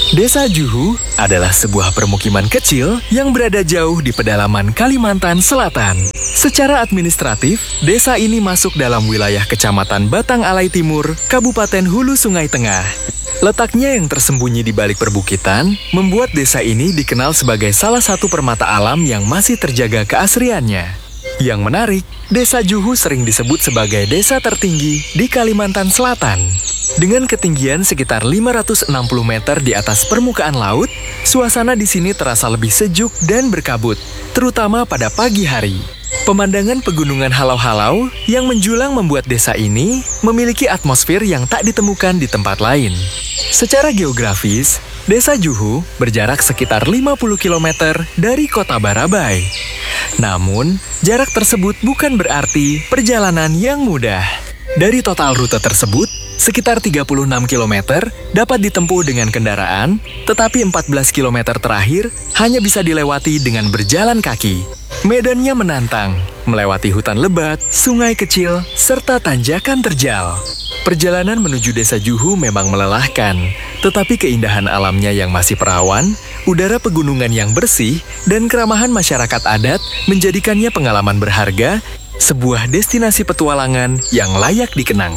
Desa Juhu adalah sebuah permukiman kecil yang berada jauh di pedalaman Kalimantan Selatan. Secara administratif, desa ini masuk dalam wilayah Kecamatan Batang Alai Timur, Kabupaten Hulu Sungai Tengah. Letaknya yang tersembunyi di balik perbukitan membuat desa ini dikenal sebagai salah satu permata alam yang masih terjaga keasriannya. Yang menarik, Desa Juhu sering disebut sebagai desa tertinggi di Kalimantan Selatan. Dengan ketinggian sekitar 560 meter di atas permukaan laut, suasana di sini terasa lebih sejuk dan berkabut, terutama pada pagi hari. Pemandangan pegunungan halau-halau yang menjulang membuat desa ini memiliki atmosfer yang tak ditemukan di tempat lain. Secara geografis, Desa Juhu berjarak sekitar 50 km dari kota Barabai. Namun, jarak tersebut bukan berarti perjalanan yang mudah. Dari total rute tersebut, sekitar 36 km dapat ditempuh dengan kendaraan, tetapi 14 km terakhir hanya bisa dilewati dengan berjalan kaki. Medannya menantang, melewati hutan lebat, sungai kecil, serta tanjakan terjal. Perjalanan menuju Desa Juhu memang melelahkan, tetapi keindahan alamnya yang masih perawan, udara pegunungan yang bersih, dan keramahan masyarakat adat menjadikannya pengalaman berharga, sebuah destinasi petualangan yang layak dikenang.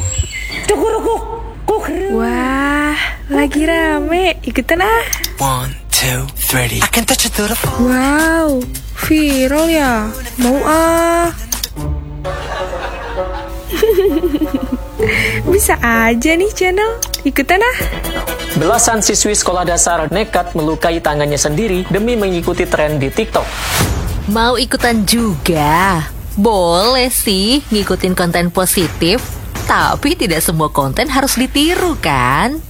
Wah, lagi rame. Ikutan ah. 1, 2, 3. I can touch it to the floor. Wow, viral ya. Mau ah. Bisa aja nih channel. Ikutan ah. Belasan siswi sekolah dasar nekat melukai tangannya sendiri demi mengikuti tren di TikTok. Mau ikutan juga? Boleh sih ngikutin konten positif, tapi tidak semua konten harus ditiru kan?